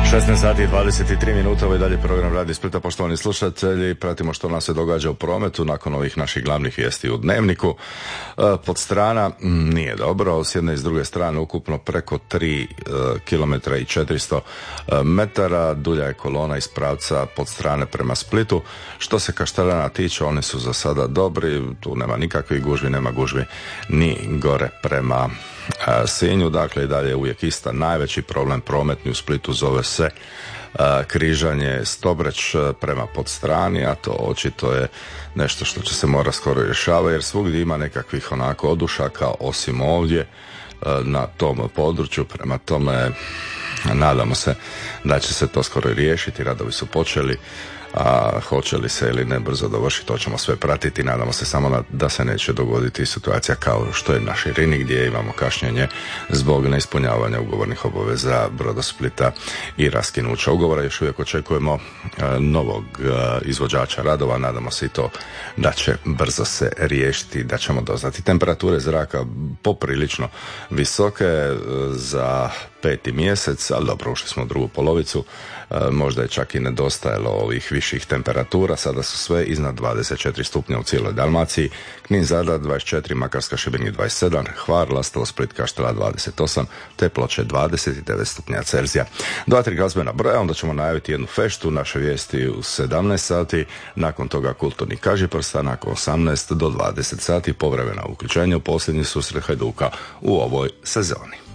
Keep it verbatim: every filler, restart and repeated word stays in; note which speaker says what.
Speaker 1: šesnaest sati i dvadeset tri minuta, ovo je dalje program Radio Splita. Poštovani slušatelji, pratimo što nam se događa u prometu nakon ovih naših glavnih vijesti u Dnevniku. Podstrana nije dobro, s jedne i s druge strane ukupno preko tri kilometra i četiristo metara, dulja je kolona iz pravca Podstrane prema Splitu. Što se Kaštelana tiče, oni su za sada dobri, tu nema nikakvih gužvi, nema gužvi ni gore prema Sinju, dakle i dalje je uvijek ista. Najveći problem prometni u Splitu zove se a, križanje Stobreć prema Podstrani, a to očito je nešto što će se mora skoro rješavati, jer svugdje ima nekakvih onako odušaka, osim ovdje a, na tom području. Prema tome nadamo se da će se to skoro riješiti, radovi su počeli, a hoće li se ili ne brzo dovršiti, to ćemo sve pratiti. Nadamo se samo da se neće dogoditi situacija kao što je na Širini, gdje imamo kašnjenje zbog neispunjavanja ugovornih obaveza Brodosplita i raskinuća ugovora. Još uvijek očekujemo novog izvođača radova, nadamo se i to da će brzo se riješiti, da ćemo doznati. Temperature zraka poprilično visoke za peti mjesec, ali dobro, ušli smo u drugu polovicu, možda je čak i nedostajalo ovih viših temperatura. Sada su sve iznad dvadeset četiri stupnja u cijeloj Dalmaciji. Knin, Zadar dvadeset četiri, Makarska, Šibenik dvadeset sedam, Hvar, Lastovo, Split, Kaštela dvadeset osam, te Ploče dvadeset devet stupnja Celzija. Dva, tri glazbena broja, onda ćemo najaviti jednu feštu, naše vijesti u sedamnaest sati, nakon toga kulturni kažiprsta, nakon osamnaest do dvadeset sati, povremena uključenja u posljednji susret Hajduka u ovoj sezoni.